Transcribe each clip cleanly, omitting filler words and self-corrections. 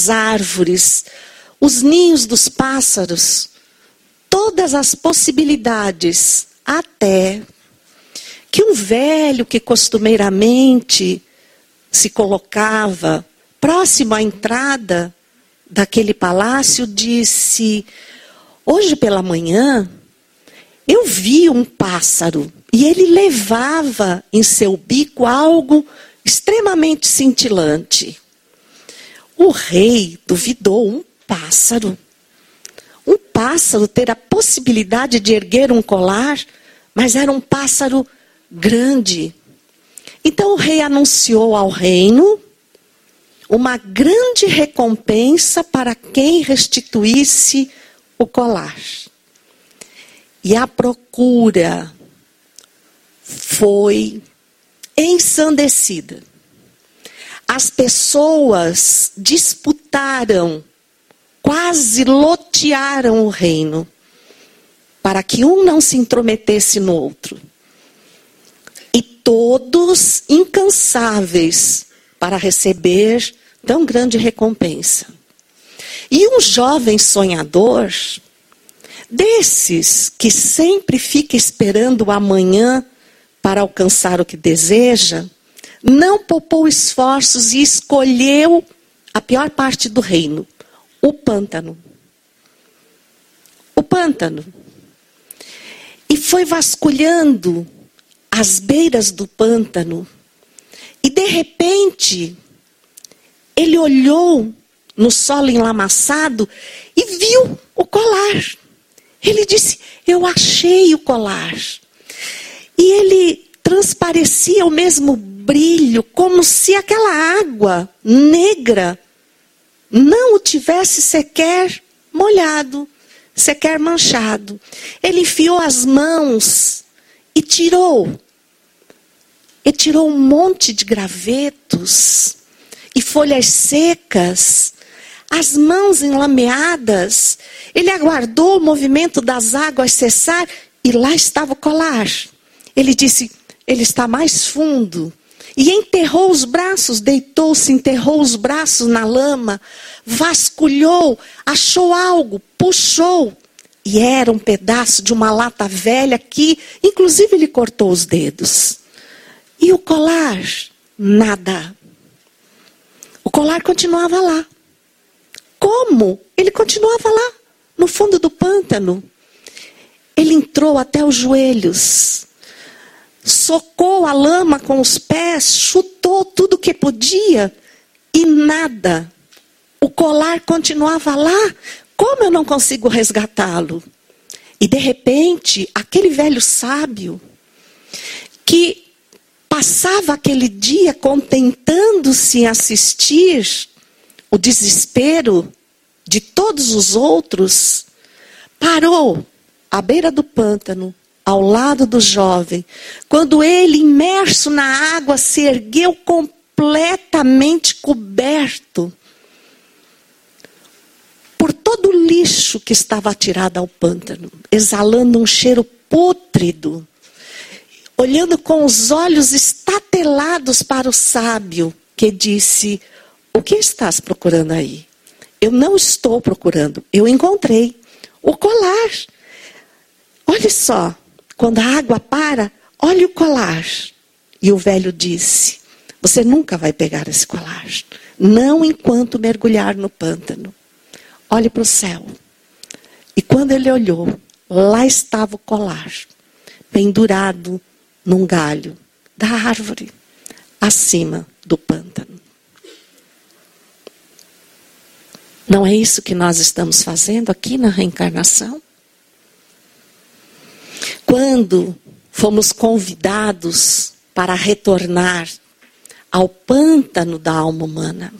árvores, os ninhos dos pássaros, todas as possibilidades, até que um velho que costumeiramente se colocava próximo à entrada daquele palácio disse: hoje pela manhã eu vi um pássaro e ele levava em seu bico algo extremamente cintilante. O rei duvidou. Um pássaro ter a possibilidade de erguer um colar, mas era um pássaro grande. Então o rei anunciou ao reino uma grande recompensa para quem restituísse o colar. E a procura foi ensandecida. As pessoas disputaram, quase lotearam o reino, para que um não se intrometesse no outro. E todos incansáveis para receber tão grande recompensa. E um jovem sonhador, desses que sempre fica esperando o amanhã para alcançar o que deseja, não poupou esforços e escolheu a pior parte do reino, o pântano. O pântano. E foi vasculhando as beiras do pântano. E de repente, ele olhou no solo enlamaçado e viu o colar. Ele disse: eu achei o colar. E ele transparecia o mesmo brilho, como se aquela água negra não o tivesse sequer molhado, sequer manchado. Ele enfiou as mãos e tirou. E tirou um monte de gravetos e folhas secas, as mãos enlameadas. Ele aguardou o movimento das águas cessar e lá estava o colar. Ele disse: ele está mais fundo. E enterrou os braços, deitou-se, enterrou os braços na lama, vasculhou, achou algo, puxou. E era um pedaço de uma lata velha que, inclusive, ele cortou os dedos. E o colar? Nada. O colar continuava lá. Como? Ele continuava lá, no fundo do pântano. Ele entrou até os joelhos. Socou a lama com os pés, chutou tudo que podia e nada. O colar continuava lá. Como eu não consigo resgatá-lo? E de repente, aquele velho sábio que passava aquele dia contentando-se em assistir o desespero de todos os outros, parou à beira do pântano, ao lado do jovem, quando ele, imerso na água, se ergueu completamente coberto por todo o lixo que estava atirado ao pântano, exalando um cheiro pútrido, olhando com os olhos estatelados para o sábio, que disse: o que estás procurando aí? Eu não estou procurando, eu encontrei o colar. Olha só. Quando a água para, olha o colar. E o velho disse: você nunca vai pegar esse colar. Não enquanto mergulhar no pântano. Olhe para o céu. E quando ele olhou, lá estava o colar, pendurado num galho da árvore, acima do pântano. Não é isso que nós estamos fazendo aqui na reencarnação? Quando fomos convidados para retornar ao pântano da alma humana,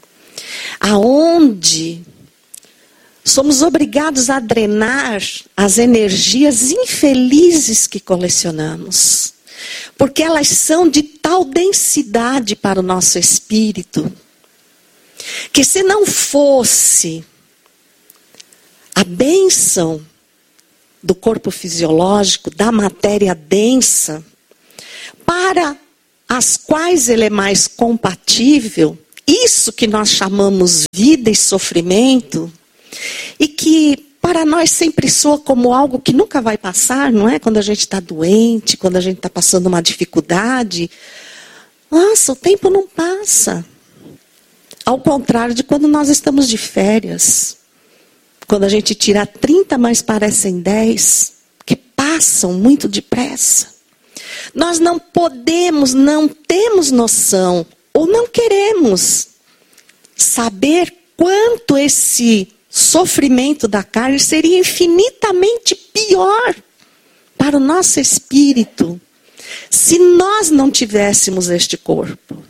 aonde somos obrigados a drenar as energias infelizes que colecionamos, porque elas são de tal densidade para o nosso espírito, que se não fosse a bênção do corpo fisiológico, da matéria densa, para as quais ele é mais compatível, isso que nós chamamos vida e sofrimento, e que para nós sempre soa como algo que nunca vai passar, não é? Quando a gente está doente, quando a gente está passando uma dificuldade. Nossa, o tempo não passa. Ao contrário de quando nós estamos de férias. Quando a gente tira 30, mas parecem 10, que passam muito depressa. Nós não podemos, não temos noção, ou não queremos saber quanto esse sofrimento da carne seria infinitamente pior para o nosso espírito, se nós não tivéssemos este corpo.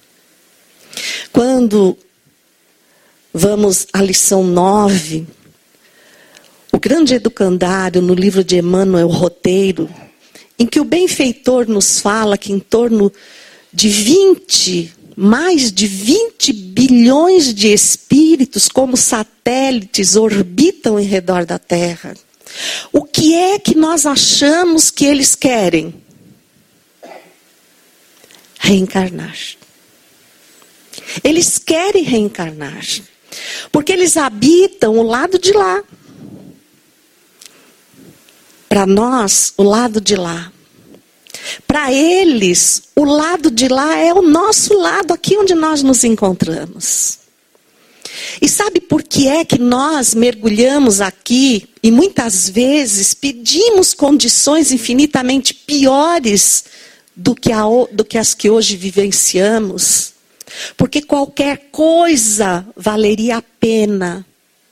Quando vamos à lição 9, o grande educandário no livro de Emmanuel Roteiro, em que o benfeitor nos fala que em torno de mais de 20 bilhões de espíritos como satélites orbitam em redor da Terra. O que é que nós achamos que eles querem? Reencarnar. Eles querem reencarnar, porque eles habitam o lado de lá. Para nós, o lado de lá. Para eles, o lado de lá é o nosso lado, aqui onde nós nos encontramos. E sabe por que é que nós mergulhamos aqui e muitas vezes pedimos condições infinitamente piores do que as que hoje vivenciamos? Porque qualquer coisa valeria a pena.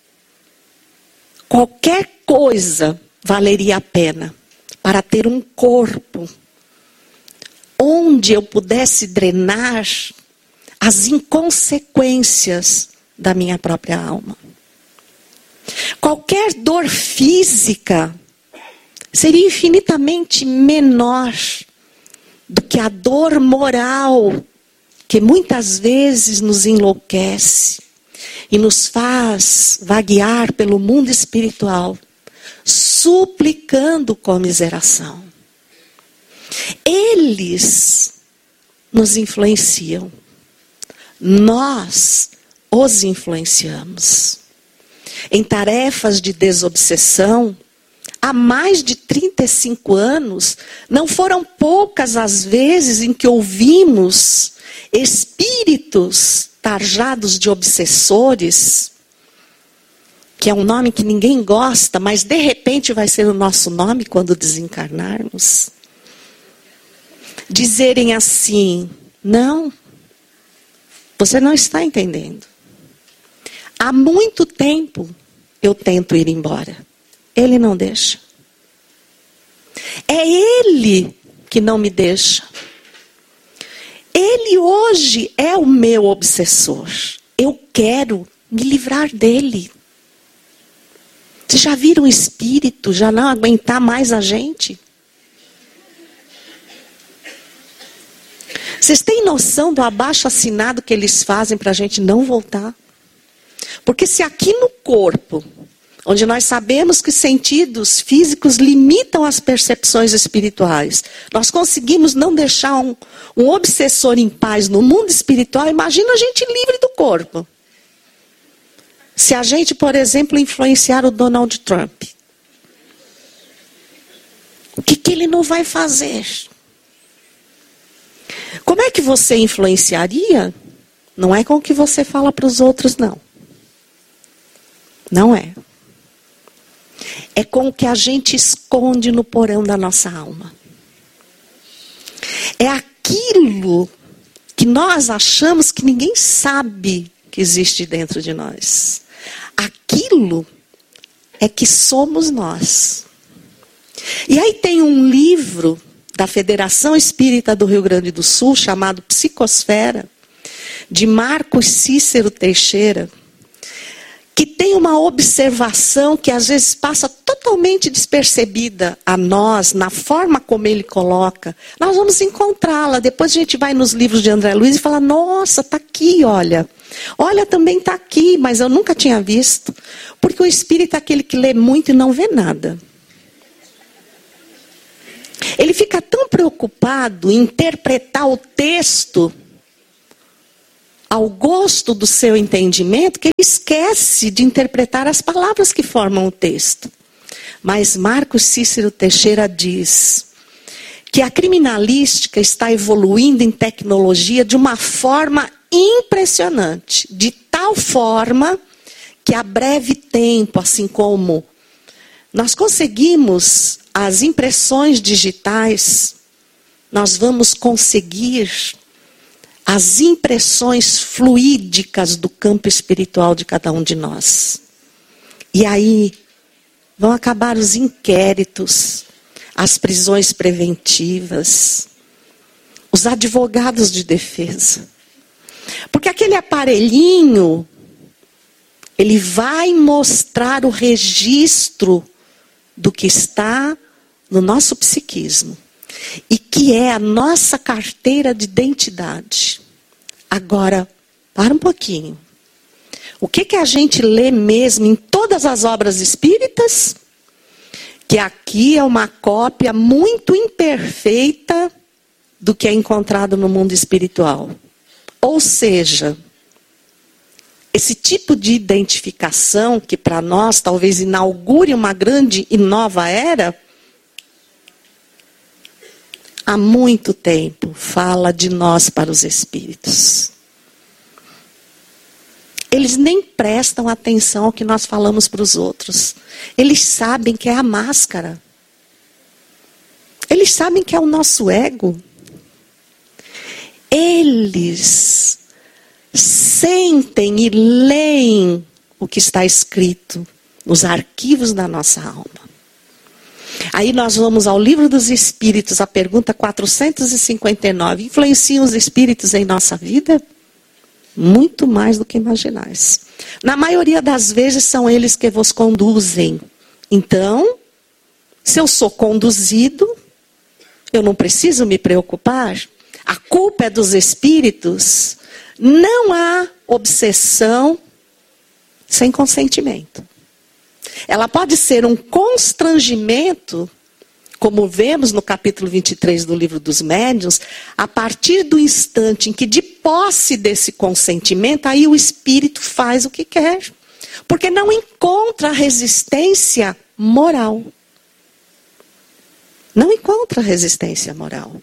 Qualquer coisa valeria a pena para ter um corpo onde eu pudesse drenar as inconsequências da minha própria alma. Qualquer dor física seria infinitamente menor do que a dor moral que muitas vezes nos enlouquece e nos faz vaguear pelo mundo espiritual, suplicando comiseração. Eles nos influenciam. Nós os influenciamos. Em tarefas de desobsessão, há mais de 35 anos, não foram poucas as vezes em que ouvimos espíritos tarjados de obsessores, que é um nome que ninguém gosta, mas de repente vai ser o nosso nome quando desencarnarmos, dizerem assim: não, você não está entendendo. Há muito tempo eu tento ir embora. Ele não deixa. É ele que não me deixa. Ele hoje é o meu obsessor. Eu quero me livrar dele. Vocês já viram o espírito já não aguentar mais a gente? Vocês têm noção do abaixo-assinado que eles fazem para a gente não voltar? Porque se aqui no corpo, onde nós sabemos que sentidos físicos limitam as percepções espirituais, nós conseguimos não deixar um obsessor em paz no mundo espiritual, imagina a gente livre do corpo. Se a gente, por exemplo, influenciar o Donald Trump, o que ele não vai fazer? Como é que você influenciaria? Não é com o que você fala para os outros, não. Não é. É com o que a gente esconde no porão da nossa alma. É aquilo que nós achamos que ninguém sabe que existe dentro de nós. Aquilo é que somos nós. E aí tem um livro da Federação Espírita do Rio Grande do Sul, chamado Psicosfera, de Marcos Cícero Teixeira, que tem uma observação que às vezes passa totalmente despercebida a nós, na forma como ele coloca. Nós vamos encontrá-la. Depois a gente vai nos livros de André Luiz e fala: nossa, está aqui, olha. Olha, também está aqui, mas eu nunca tinha visto. Porque o espírito é aquele que lê muito e não vê nada. Ele fica tão preocupado em interpretar o texto ao gosto do seu entendimento que ele esquece de interpretar as palavras que formam o texto. Mas Marcos Cícero Teixeira diz que a criminalística está evoluindo em tecnologia de uma forma impressionante, de tal forma que a breve tempo, assim como nós conseguimos as impressões digitais, nós vamos conseguir as impressões fluídicas do campo espiritual de cada um de nós. E aí vão acabar os inquéritos, as prisões preventivas, os advogados de defesa. Porque aquele aparelhinho, ele vai mostrar o registro do que está no nosso psiquismo. E que é a nossa carteira de identidade. Agora, para um pouquinho. O que a gente lê mesmo em todas as obras espíritas? Que aqui é uma cópia muito imperfeita do que é encontrado no mundo espiritual. Ou seja, esse tipo de identificação, que para nós talvez inaugure uma grande e nova era, há muito tempo fala de nós para os espíritos. Eles nem prestam atenção ao que nós falamos para os outros. Eles sabem que é a máscara. Eles sabem que é o nosso ego. Eles sentem e leem o que está escrito nos arquivos da nossa alma. Aí nós vamos ao Livro dos Espíritos, a pergunta 459. Influenciam os espíritos em nossa vida? Muito mais do que imaginais. Na maioria das vezes são eles que vos conduzem. Então, se eu sou conduzido, eu não preciso me preocupar. A culpa é dos espíritos. Não há obsessão sem consentimento. Ela pode ser um constrangimento, como vemos no capítulo 23 do Livro dos Médiuns, a partir do instante em que, de posse desse consentimento, aí o espírito faz o que quer. Porque não encontra resistência moral. Não encontra resistência moral.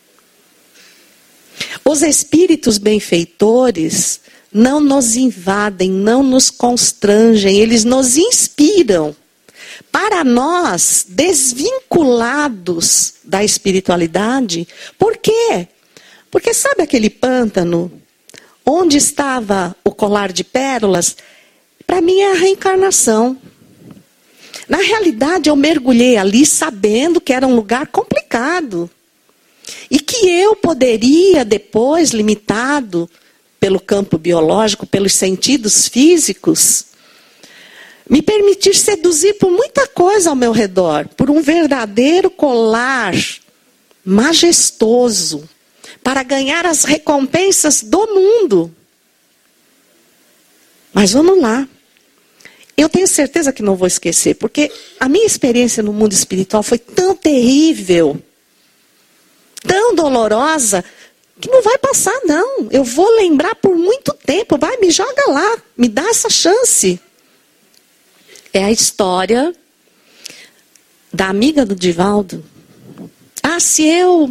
Os espíritos benfeitores não nos invadem, não nos constrangem, eles nos inspiram. Para nós, desvinculados da espiritualidade, por quê? Porque sabe aquele pântano onde estava o colar de pérolas? Para mim é a reencarnação. Na realidade, eu mergulhei ali sabendo que era um lugar complicado. E que eu poderia depois, limitado pelo campo biológico, pelos sentidos físicos, me permitir seduzir por muita coisa ao meu redor, por um verdadeiro colar majestoso, para ganhar as recompensas do mundo. Mas vamos lá. Eu tenho certeza que não vou esquecer, porque a minha experiência no mundo espiritual foi tão terrível, tão dolorosa, que não vai passar, não. Eu vou lembrar por muito tempo. Vai, me joga lá. Me dá essa chance. É a história da amiga do Divaldo. Ah, se eu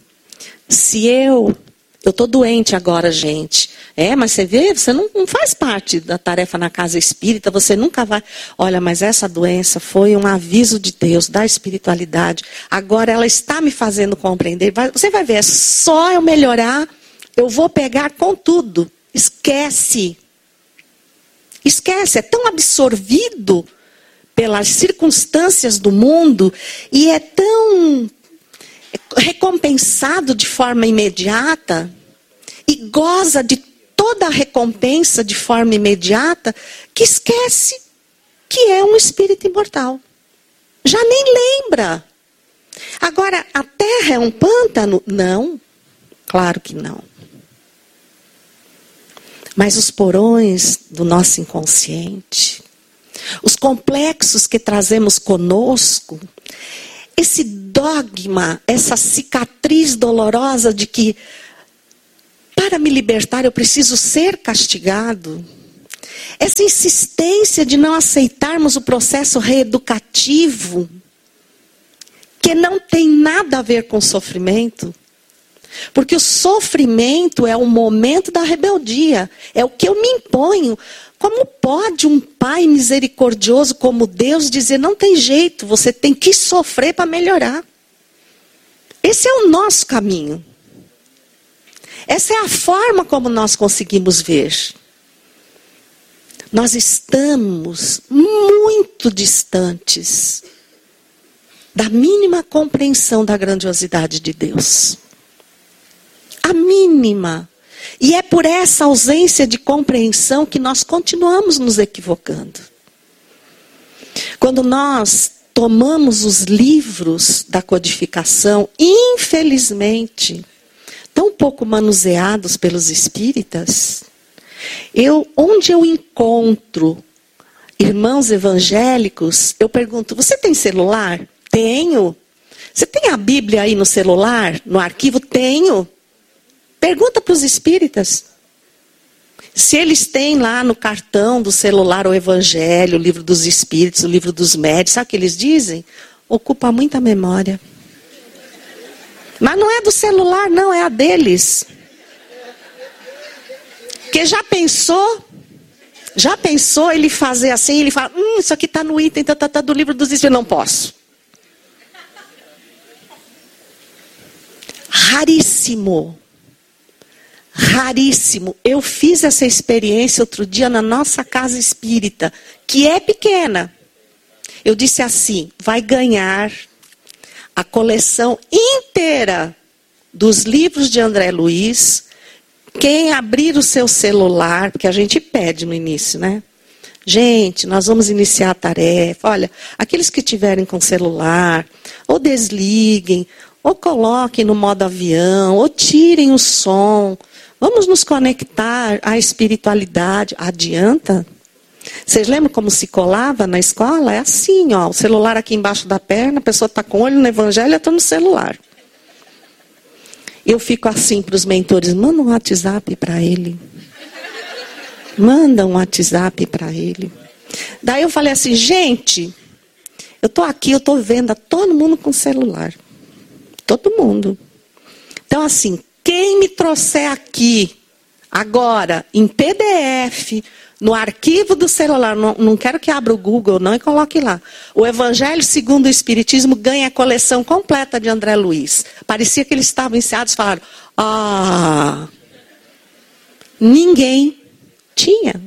estou doente agora, gente. Mas você vê, você não faz parte da tarefa na casa espírita, você nunca vai. Olha, mas essa doença foi um aviso de Deus, da espiritualidade. Agora ela está me fazendo compreender. Você vai ver, é só eu melhorar, eu vou pegar com tudo. Esquece. Esquece, é tão absorvido pelas circunstâncias do mundo e é tão recompensado de forma imediata e goza de toda a recompensa de forma imediata, que esquece que é um espírito imortal. Já nem lembra. Agora, a Terra é um pântano? Não, claro que não. Mas os porões do nosso inconsciente, os complexos que trazemos conosco, esse dogma, essa cicatriz dolorosa de que para me libertar eu preciso ser castigado. Essa insistência de não aceitarmos o processo reeducativo, que não tem nada a ver com sofrimento. Porque o sofrimento é o momento da rebeldia, é o que eu me imponho. Como pode um pai misericordioso como Deus dizer, não tem jeito, você tem que sofrer para melhorar? Esse é o nosso caminho. Essa é a forma como nós conseguimos ver. Nós estamos muito distantes da mínima compreensão da grandiosidade de Deus. A mínima. E é por essa ausência de compreensão que nós continuamos nos equivocando. Quando nós tomamos os livros da codificação, infelizmente, tão pouco manuseados pelos espíritas, onde eu encontro irmãos evangélicos, eu pergunto, você tem celular? Tenho. Você tem a Bíblia aí no celular, no arquivo? Tenho. Pergunta para os espíritas. Se eles têm lá no cartão do celular o Evangelho, o livro dos espíritos, o livro dos médios, sabe o que eles dizem? Ocupa muita memória. Mas não é do celular, não, é a deles. Porque já pensou ele fazer assim, ele fala, isso aqui está no item tá do livro dos espíritos, não posso. Raríssimo. Raríssimo. Eu fiz essa experiência outro dia na nossa casa espírita, que é pequena. Eu disse assim, vai ganhar a coleção inteira dos livros de André Luiz, quem abrir o seu celular, porque a gente pede no início, né? Gente, nós vamos iniciar a tarefa. Olha, aqueles que tiverem com celular, ou desliguem, ou coloquem no modo avião, ou tirem o som. Vamos nos conectar à espiritualidade. Adianta? Vocês lembram como se colava na escola? É assim, ó, o celular aqui embaixo da perna, a pessoa está com o olho no evangelho, eu estou no celular. Eu fico assim para os mentores, manda um WhatsApp para ele. Manda um WhatsApp para ele. Daí eu falei assim, gente, eu estou aqui, eu estou vendo todo mundo com celular. Todo mundo. Então assim, quem me trouxer aqui, agora, em PDF, no arquivo do celular, não quero que abra o Google não e coloque lá. O Evangelho segundo o Espiritismo ganha a coleção completa de André Luiz. Parecia que eles estavam enseados e falaram, ninguém tinha.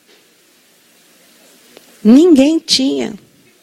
Ninguém tinha.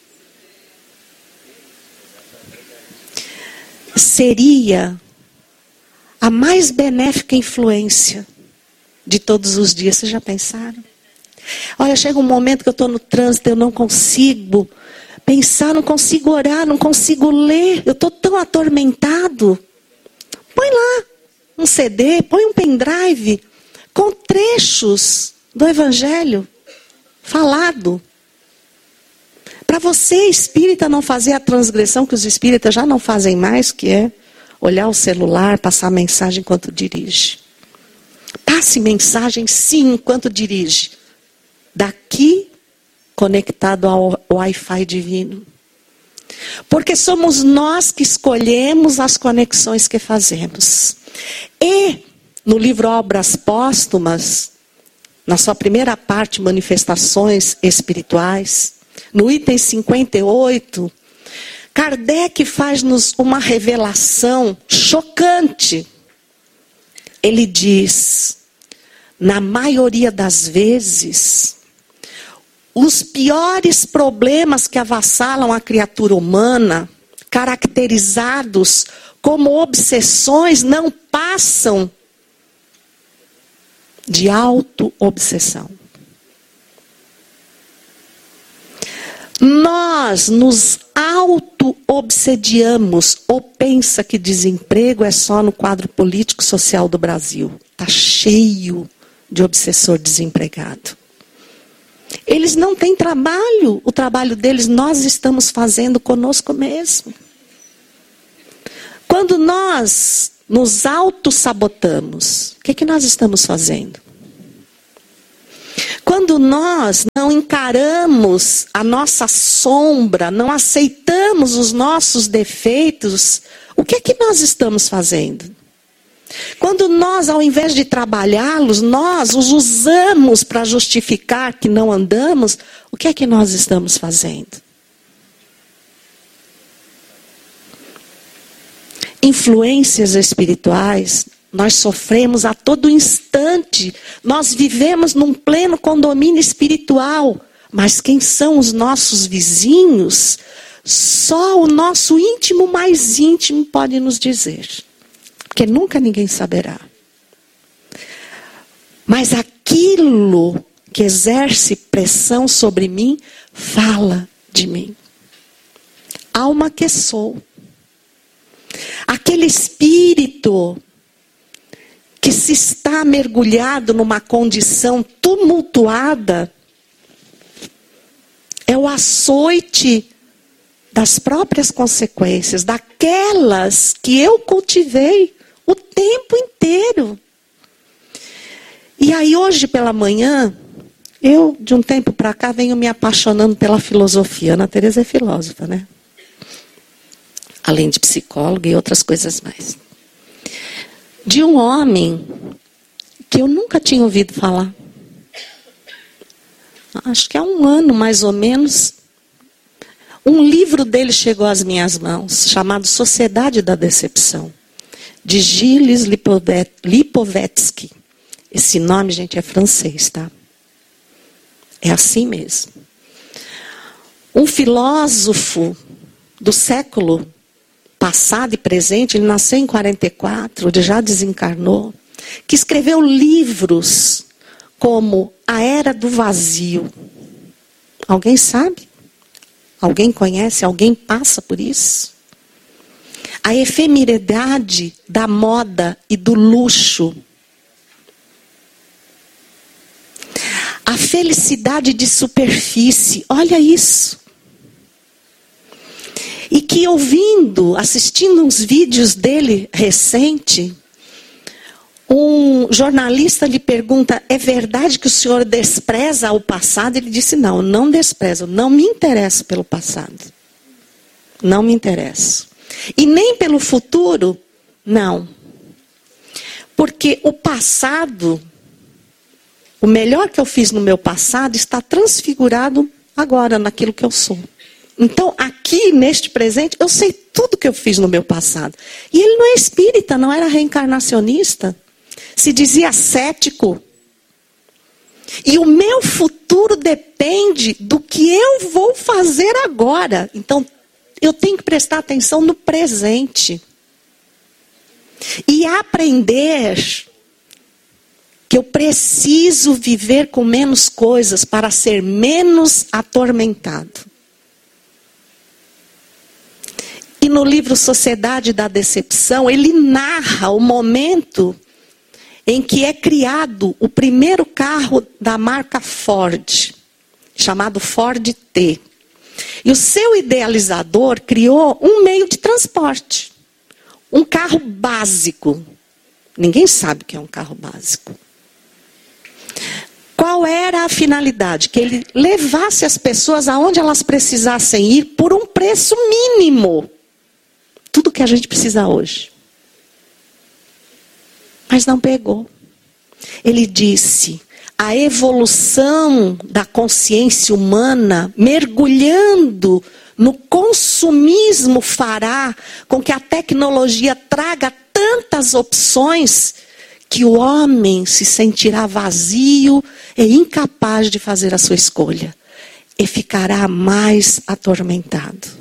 Seria a mais benéfica influência de todos os dias. Vocês já pensaram? Olha, chega um momento que eu estou no trânsito, eu não consigo pensar, não consigo orar, não consigo ler. Eu estou tão atormentado. Põe lá um CD, põe um pendrive com trechos do Evangelho falado. Para você, espírita, não fazer a transgressão que os espíritas já não fazem mais, que é olhar o celular, passar mensagem enquanto dirige. Passe mensagem, sim, enquanto dirige. Daqui, conectado ao Wi-Fi divino. Porque somos nós que escolhemos as conexões que fazemos. E, no livro Obras Póstumas, na sua primeira parte, Manifestações Espirituais, no item 58, Kardec faz-nos uma revelação chocante. Ele diz, na maioria das vezes, os piores problemas que avassalam a criatura humana, caracterizados como obsessões, não passam de auto-obsessão. Nós nos auto-obsediamos ou pensa que desemprego é só no quadro político social do Brasil. Está cheio de obsessor desempregado. Eles não têm trabalho. O trabalho deles nós estamos fazendo conosco mesmo. Quando nós nos auto-sabotamos, o que nós estamos fazendo? Quando nós não encaramos a nossa sombra, não aceitamos os nossos defeitos, o que nós estamos fazendo? Quando nós, ao invés de trabalhá-los, nós os usamos para justificar que não andamos, o que nós estamos fazendo? Influências espirituais, nós sofremos a todo instante. Nós vivemos num pleno condomínio espiritual. Mas quem são os nossos vizinhos? Só o nosso íntimo mais íntimo pode nos dizer. Porque nunca ninguém saberá. Mas aquilo que exerce pressão sobre mim, fala de mim. Alma que sou. Aquele espírito que se está mergulhado numa condição tumultuada, é o açoite das próprias consequências, daquelas que eu cultivei o tempo inteiro. E aí hoje pela manhã, eu de um tempo para cá venho me apaixonando pela filosofia. Ana Teresa é filósofa, né? Além de psicóloga e outras coisas mais. De um homem que eu nunca tinha ouvido falar. Acho que há um ano, mais ou menos, um livro dele chegou às minhas mãos, chamado Sociedade da Decepção, de Gilles Lipovetsky. Esse nome, gente, é francês, tá? É assim mesmo. Um filósofo do século passado e presente, ele nasceu em 44, ele já desencarnou, que escreveu livros como A Era do Vazio. Alguém sabe? Alguém conhece? Alguém passa por isso? A efemeridade da moda e do luxo. A felicidade de superfície. Olha isso. E que ouvindo, assistindo uns vídeos dele recente, um jornalista lhe pergunta: é verdade que o senhor despreza o passado? Ele disse: não, não desprezo, não me interesso pelo passado. Não me interesso. E nem pelo futuro? Não. Porque o passado, o melhor que eu fiz no meu passado está transfigurado agora naquilo que eu sou. Então, aqui, neste presente, eu sei tudo que eu fiz no meu passado. E ele não é espírita, não era reencarnacionista. Se dizia cético. E o meu futuro depende do que eu vou fazer agora. Então, eu tenho que prestar atenção no presente. E aprender que eu preciso viver com menos coisas para ser menos atormentado. E no livro Sociedade da Decepção, ele narra o momento em que é criado o primeiro carro da marca Ford, chamado Ford T. E o seu idealizador criou um meio de transporte, um carro básico. Ninguém sabe o que é um carro básico. Qual era a finalidade? Que ele levasse as pessoas aonde elas precisassem ir por um preço mínimo. Tudo que a gente precisa hoje. Mas não pegou. Ele disse: a evolução da consciência humana, mergulhando no consumismo, fará com que a tecnologia traga tantas opções que o homem se sentirá vazio e incapaz de fazer a sua escolha. E ficará mais atormentado.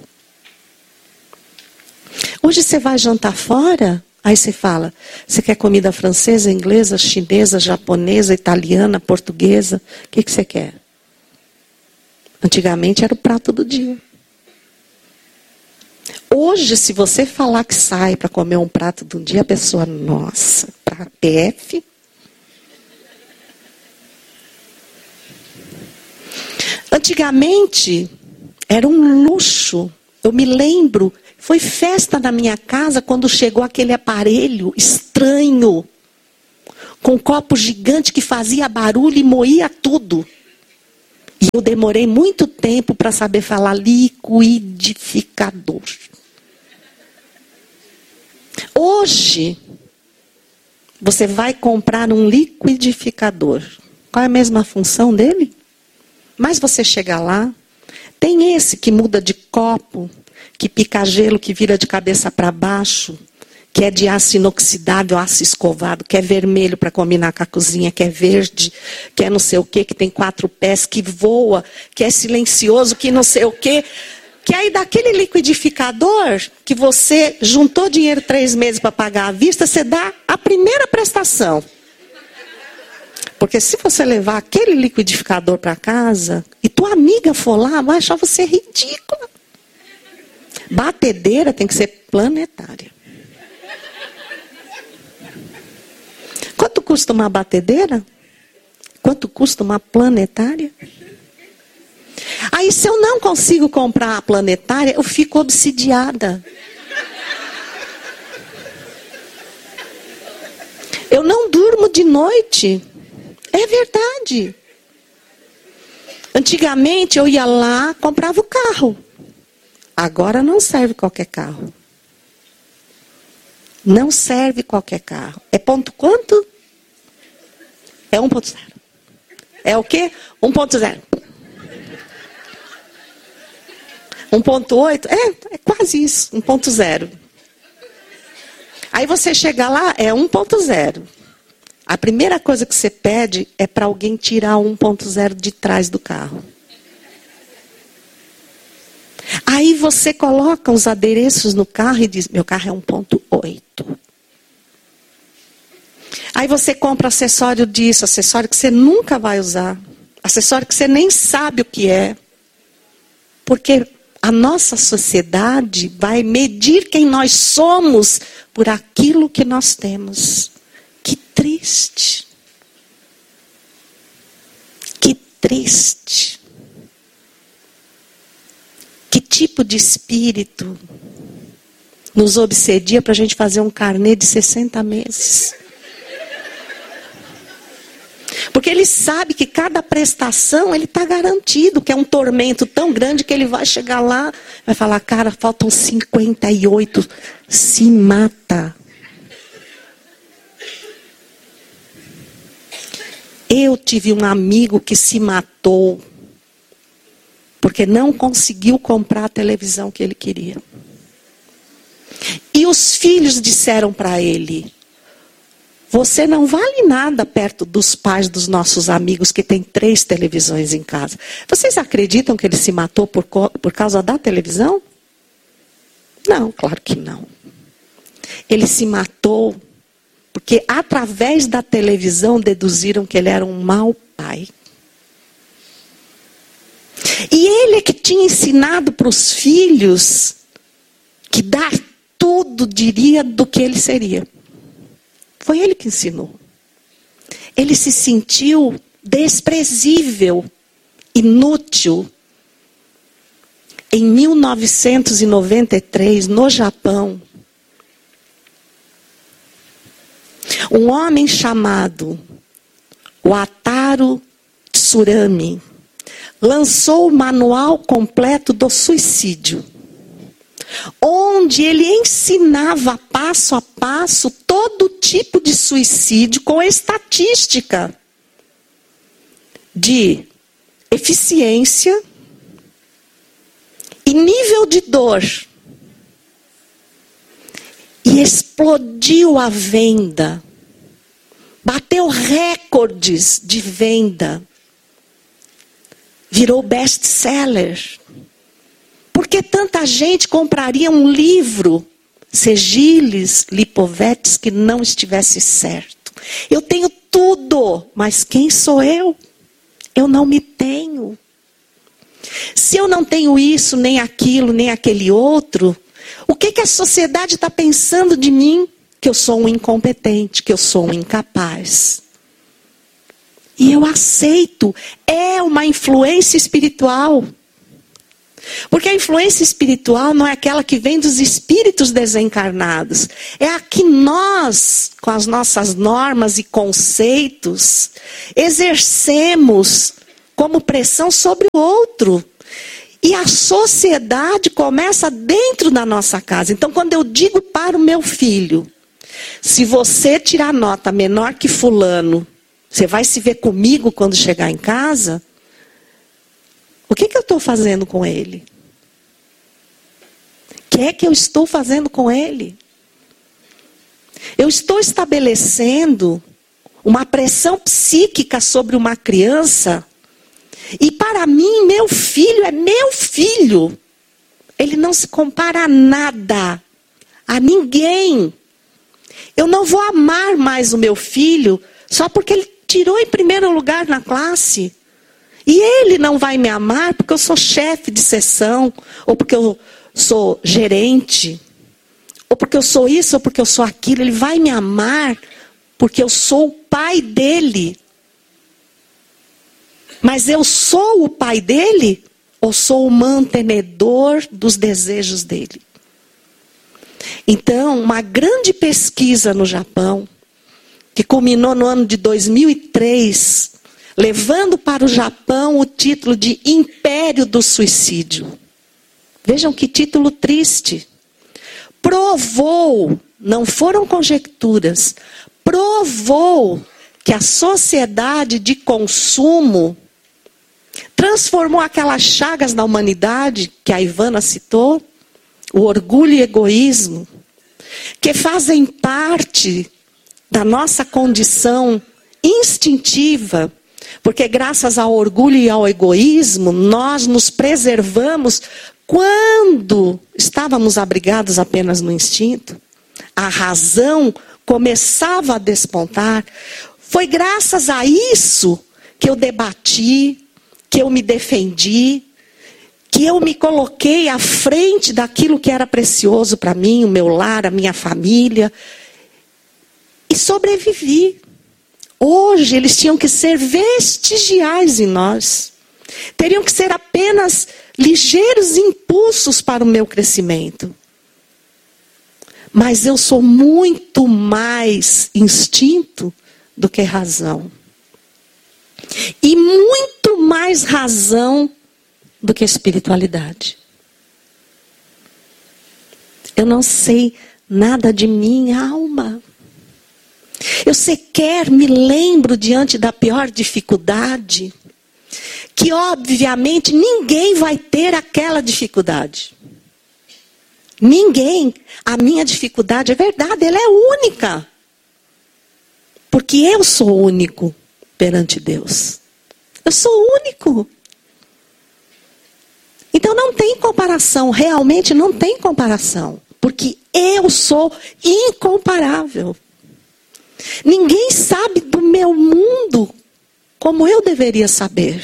Hoje você vai jantar fora, aí você fala: você quer comida francesa, inglesa, chinesa, japonesa, italiana, portuguesa? O que você quer? Antigamente era o prato do dia. Hoje, se você falar que sai para comer um prato do dia, a pessoa: nossa, para PF? Antigamente era um luxo. Eu me lembro Foi festa na minha casa quando chegou aquele aparelho estranho, com um copo gigante que fazia barulho e moía tudo. E eu demorei muito tempo para saber falar liquidificador. Hoje, você vai comprar um liquidificador. Qual é a mesma função dele? Mas você chega lá, tem esse que muda de copo, que pica gelo, que vira de cabeça para baixo, que é de aço inoxidável, aço escovado, que é vermelho para combinar com a cozinha, que é verde, que é não sei o quê, que tem 4 pés, que voa, que é silencioso, que não sei o quê. Que aí daquele liquidificador, que você juntou dinheiro 3 meses para pagar à vista, você dá a primeira prestação. Porque se você levar aquele liquidificador para casa, e tua amiga for lá, vai achar você ridícula. Batedeira tem que ser planetária. Quanto custa uma batedeira? Quanto custa uma planetária? Aí se eu não consigo comprar a planetária, eu fico obsidiada. Eu não durmo de noite. É verdade. Antigamente eu ia lá, comprava o carro. Agora não serve qualquer carro. Não serve qualquer carro. É ponto quanto? É 1.0. É o quê? 1.0. 1.8? É quase isso. 1.0. Aí você chega lá, é 1.0. A primeira coisa que você pede é para alguém tirar o 1.0 de trás do carro. Aí você coloca os adereços no carro e diz, meu carro é 1.8. Aí você compra acessório disso, acessório que você nunca vai usar. Acessório que você nem sabe o que é. Porque a nossa sociedade vai medir quem nós somos por aquilo que nós temos. Que triste. Que triste. Que tipo de espírito nos obsedia para a gente fazer um carnê de 60 meses? Porque ele sabe que cada prestação ele está garantido, que é um tormento tão grande que ele vai chegar lá, vai falar, cara, faltam 58, se mata. Eu tive um amigo que se matou, porque não conseguiu comprar a televisão que ele queria. E os filhos disseram para ele, você não vale nada perto dos pais dos nossos amigos que têm 3 televisões em casa. Vocês acreditam que ele se matou por causa da televisão? Não, claro que não. Ele se matou porque através da televisão deduziram que ele era um mau pai. E ele é que tinha ensinado para os filhos que dar tudo diria do que ele seria. Foi ele que ensinou. Ele se sentiu desprezível, inútil. Em 1993, no Japão, um homem chamado Wataru Tsurami lançou o manual completo do suicídio, onde ele ensinava passo a passo todo tipo de suicídio com estatística de eficiência e nível de dor. E explodiu a venda. Bateu recordes de venda. Virou best-seller. Por que tanta gente compraria um livro, Segilis Lipovetsky, que não estivesse certo? Eu tenho tudo, mas quem sou eu? Eu não me tenho. Se eu não tenho isso, nem aquilo, nem aquele outro, o que a sociedade está pensando de mim? Que eu sou um incompetente, que eu sou um incapaz. E eu aceito. É uma influência espiritual. Porque a influência espiritual não é aquela que vem dos espíritos desencarnados. É a que nós, com as nossas normas e conceitos, exercemos como pressão sobre o outro. E a sociedade começa dentro da nossa casa. Então, quando eu digo para o meu filho, se você tirar nota menor que fulano, você vai se ver comigo quando chegar em casa? O que eu estou fazendo com ele? O que é que eu estou fazendo com ele? Eu estou estabelecendo uma pressão psíquica sobre uma criança. E para mim, meu filho é meu filho. Ele não se compara a nada, a ninguém. Eu não vou amar mais o meu filho só porque ele tirou em primeiro lugar na classe. E ele não vai me amar porque eu sou chefe de seção, ou porque eu sou gerente, ou porque eu sou isso, ou porque eu sou aquilo. Ele vai me amar porque eu sou o pai dele. Mas eu sou o pai dele ou sou o mantenedor dos desejos dele? Então, uma grande pesquisa no Japão, que culminou no ano de 2003, levando para o Japão o título de Império do Suicídio. Vejam que título triste. Provou, não foram conjecturas, provou que a sociedade de consumo transformou aquelas chagas na humanidade, que a Ivana citou, o orgulho e egoísmo, que fazem parte da nossa condição instintiva, porque graças ao orgulho e ao egoísmo, nós nos preservamos quando estávamos abrigados apenas no instinto. A razão começava a despontar. Foi graças a isso que eu debati, que eu me defendi, que eu me coloquei à frente daquilo que era precioso para mim, o meu lar, a minha família, e sobrevivi. Hoje eles tinham que ser vestigiais em nós. Teriam que ser apenas ligeiros impulsos para o meu crescimento. Mas eu sou muito mais instinto do que razão. E muito mais razão do que espiritualidade. Eu não sei nada de minha alma. Eu sequer me lembro diante da pior dificuldade, que obviamente ninguém vai ter aquela dificuldade. Ninguém. A minha dificuldade é verdade, ela é única. Porque eu sou único perante Deus. Eu sou único. Então não tem comparação, realmente não tem comparação. Porque eu sou incomparável. Ninguém sabe do meu mundo como eu deveria saber.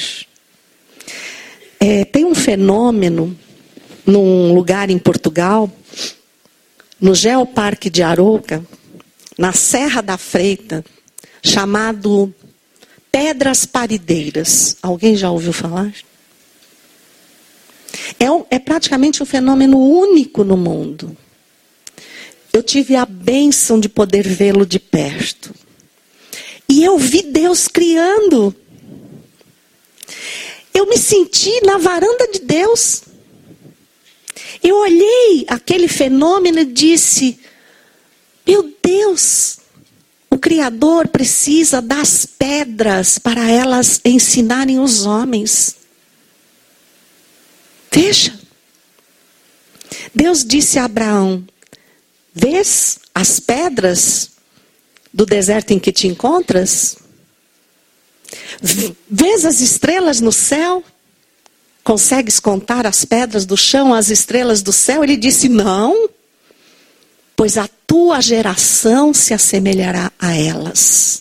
Tem um fenômeno num lugar em Portugal, no Geoparque de Arouca, na Serra da Freita, chamado Pedras Parideiras. Alguém já ouviu falar? É praticamente um fenômeno único no mundo. Eu tive a bênção de poder vê-lo de perto. E eu vi Deus criando. Eu me senti na varanda de Deus. Eu olhei aquele fenômeno e disse: meu Deus, o Criador precisa das pedras para elas ensinarem os homens. Veja. Deus disse a Abraão: vês as pedras do deserto em que te encontras? Vês as estrelas no céu? Consegues contar as pedras do chão, as estrelas do céu? Ele disse: não, pois a tua geração se assemelhará a elas.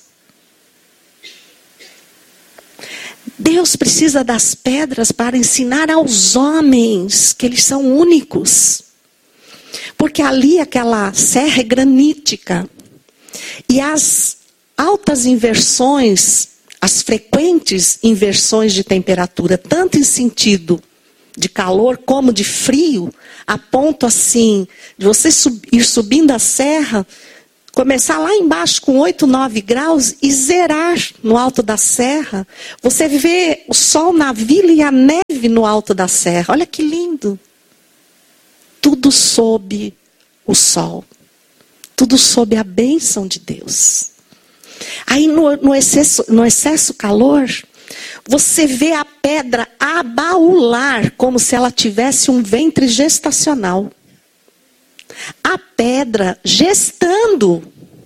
Deus precisa das pedras para ensinar aos homens que eles são únicos. Porque ali aquela serra é granítica. E as altas inversões, as frequentes inversões de temperatura, tanto em sentido de calor como de frio, a ponto assim, de você ir subindo a serra, começar lá embaixo com 8, 9 graus e zerar no alto da serra. Você vê o sol na vila e a neve no alto da serra. Olha que lindo. Tudo sob o sol. Tudo sob a bênção de Deus. Aí no excesso calor, você vê a pedra abaular como se ela tivesse um ventre gestacional. A pedra gestando.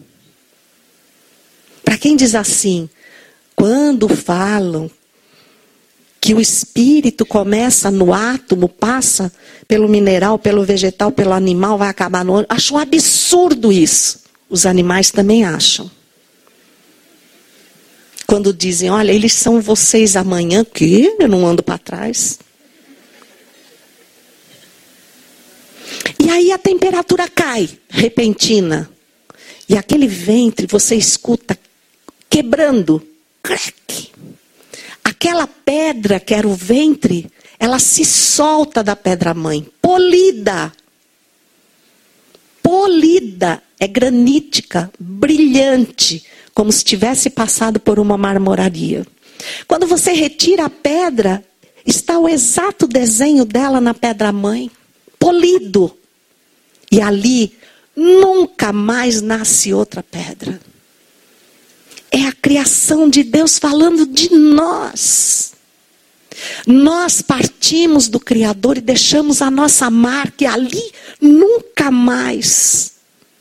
Para quem diz assim, quando falam que o espírito começa no átomo, passa pelo mineral, pelo vegetal, pelo animal, vai acabar no... Acho um absurdo isso. Os animais também acham. Quando dizem, olha, eles são vocês amanhã, que eu não ando para trás. E aí a temperatura cai, repentina. E aquele ventre, você escuta quebrando. Crack. Aquela pedra que era o ventre, ela se solta da pedra-mãe. Polida. Polida. É granítica, brilhante. Como se tivesse passado por uma marmoraria. Quando você retira a pedra, está o exato desenho dela na pedra-mãe. Polido. E ali nunca mais nasce outra pedra. É a criação de Deus falando de nós. Nós partimos do Criador e deixamos a nossa marca. E ali nunca mais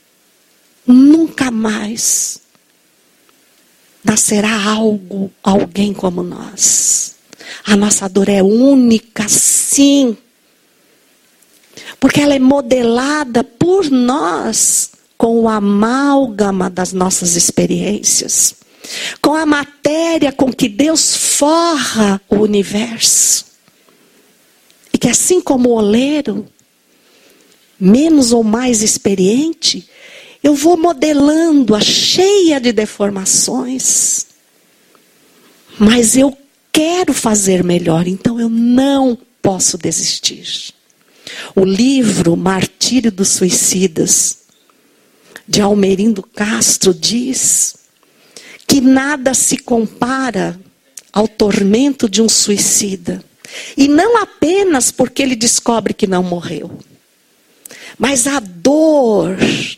nascerá alguém como nós. A nossa dor é única, sim. Porque ela é modelada por nós com o amálgama das nossas experiências. Com a matéria com que Deus forra o universo. E que assim como o oleiro, menos ou mais experiente, eu vou modelando-a cheia de deformações. Mas eu quero fazer melhor, então eu não posso desistir. O livro Martírio dos Suicidas, de Almerindo Castro, diz que nada se compara ao tormento de um suicida. E não apenas porque ele descobre que não morreu. Mas a dor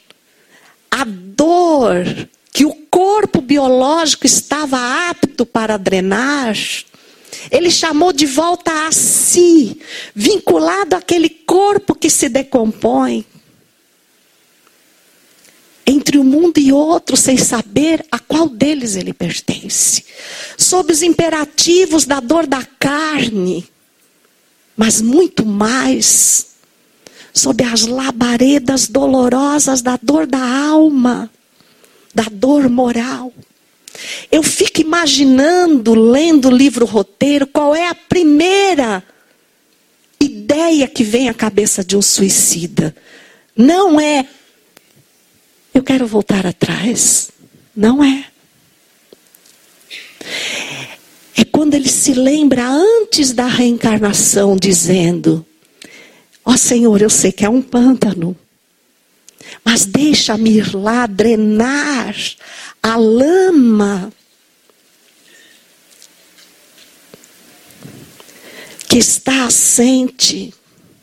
que o corpo biológico estava apto para drenar, ele chamou de volta a si, vinculado àquele corpo que se decompõe. Entre um mundo e outro, sem saber a qual deles ele pertence. Sob os imperativos da dor da carne, mas muito mais, sob as labaredas dolorosas da dor da alma, da dor moral. Eu fico imaginando, lendo o livro roteiro, qual é a primeira ideia que vem à cabeça de um suicida. Não é, eu quero voltar atrás. Não é. É quando ele se lembra antes da reencarnação, dizendo: ó Senhor, eu sei que é um pântano, mas deixa-me ir lá drenar a lama que está assente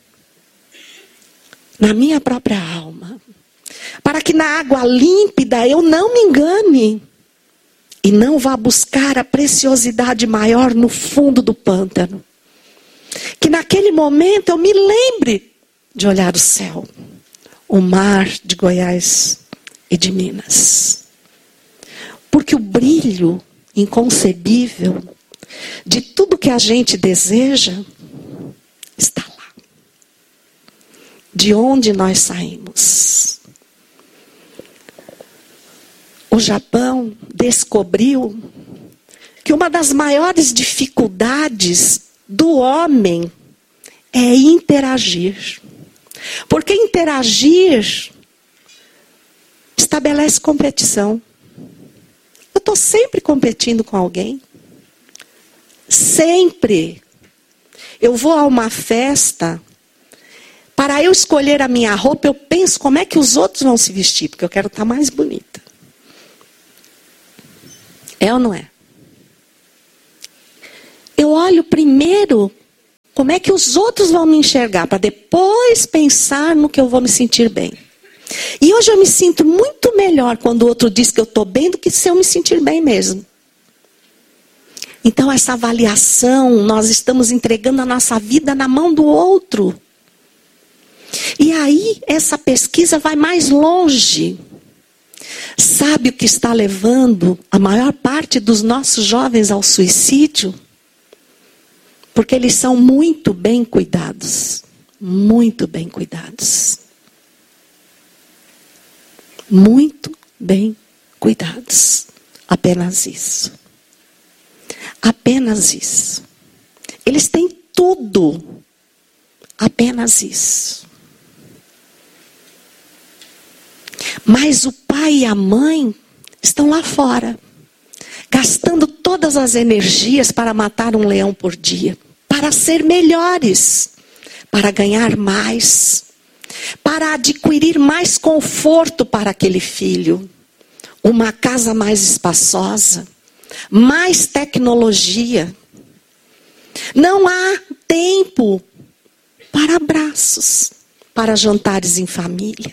na minha própria alma, para que na água límpida eu não me engane e não vá buscar a preciosidade maior no fundo do pântano. Que naquele momento eu me lembre de olhar o céu, o mar de Goiás e de Minas. Porque o brilho inconcebível de tudo que a gente deseja está lá. De onde nós saímos. O Japão descobriu que uma das maiores dificuldades do homem é interagir. Porque interagir estabelece competição. Eu estou sempre competindo com alguém. Sempre. eu vou a uma festa, para eu escolher a minha roupa, eu penso como é que os outros vão se vestir, porque eu quero estar mais bonita. É ou não é? Eu olho primeiro como é que os outros vão me enxergar, para depois pensar no que eu vou me sentir bem. E hoje eu me sinto muito melhor quando o outro diz que eu estou bem do que se eu me sentir bem mesmo. Então essa avaliação, nós estamos entregando a nossa vida na mão do outro. E aí essa pesquisa vai mais longe. Sabe o que está levando a maior parte dos nossos jovens ao suicídio? Porque eles são muito bem cuidados. Muito bem cuidados. Muito bem cuidados. Apenas isso. Apenas isso. Eles têm tudo. Apenas isso. Mas o pai e a mãe estão lá fora, gastando todas as energias para matar um leão por dia, para ser melhores, para ganhar mais, para adquirir mais conforto para aquele filho, uma casa mais espaçosa, mais tecnologia. Não há tempo para abraços, para jantares em família.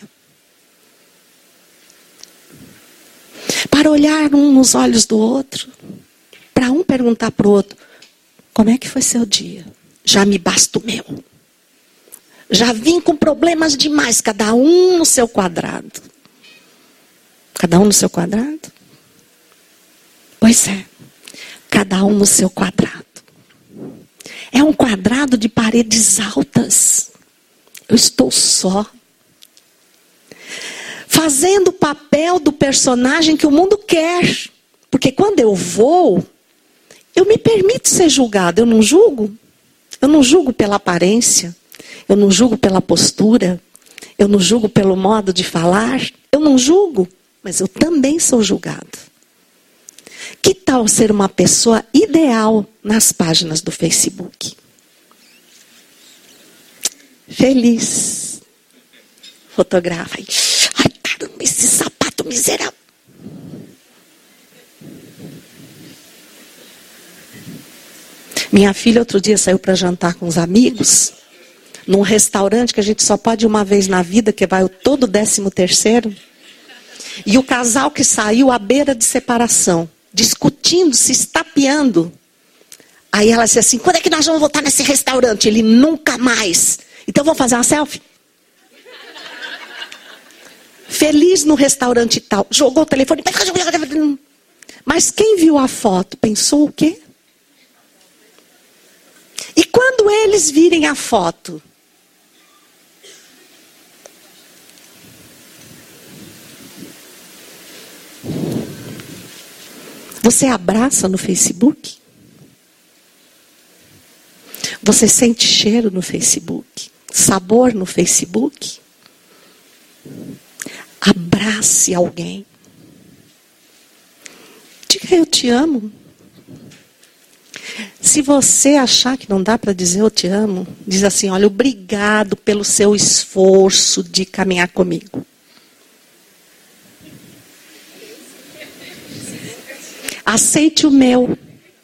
Para olhar um nos olhos do outro. Para um perguntar para o outro: como é que foi seu dia? Já me basta o meu. Já vim com problemas demais, cada um no seu quadrado. Cada um no seu quadrado? Pois é, cada um no seu quadrado. É um quadrado de paredes altas. Eu estou só. Fazendo o papel do personagem que o mundo quer. Porque quando eu vou, eu me permito ser julgado. Eu não julgo. Eu não julgo pela aparência. Eu não julgo pela postura. Eu não julgo pelo modo de falar. Eu não julgo. Mas eu também sou julgado. Que tal ser uma pessoa ideal nas páginas do Facebook? Feliz. Fotografa aí. Ai, caramba, esse sapato miserável. Minha filha outro dia saiu para jantar com os amigos, num restaurante que a gente só pode ir uma vez na vida, que vai todo 13º. E o casal que saiu à beira de separação, discutindo, se estapeando. Aí ela disse assim: quando é que nós vamos voltar nesse restaurante? Ele: nunca mais. Então vamos fazer uma selfie? Feliz no restaurante e tal. Jogou o telefone. Mas quem viu a foto pensou o quê? E quando eles virem a foto? Você abraça no Facebook? Você sente cheiro no Facebook? Sabor no Facebook? Abrace alguém. Diga: eu te amo. Se você achar que não dá para dizer eu te amo, diz assim: olha, obrigado pelo seu esforço de caminhar comigo. Aceite o meu.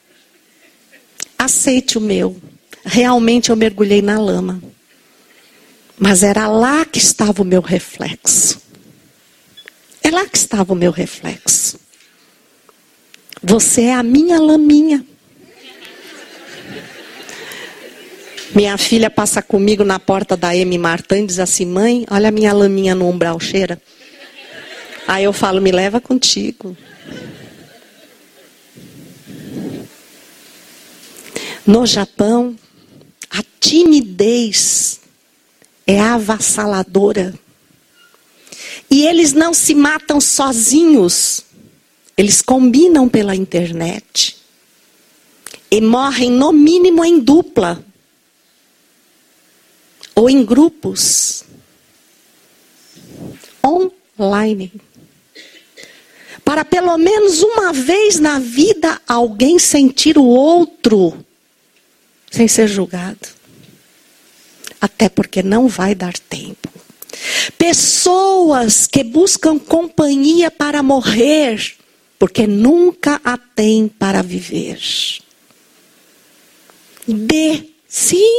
Aceite o meu. Realmente eu mergulhei na lama. Mas era lá que estava o meu reflexo. É lá que estava o meu reflexo. Você é a minha laminha. Minha filha passa comigo na porta da M. Martin e diz assim: mãe, olha a minha laminha no umbral, cheira. Aí eu falo: me leva contigo. No Japão, a timidez é avassaladora. E eles não se matam sozinhos. Eles combinam pela internet. E morrem no mínimo em dupla. Ou em grupos. Online. Para pelo menos uma vez na vida alguém sentir o outro sem ser julgado. Até porque não vai dar tempo. Pessoas que buscam companhia para morrer, porque nunca a têm para viver. Sim.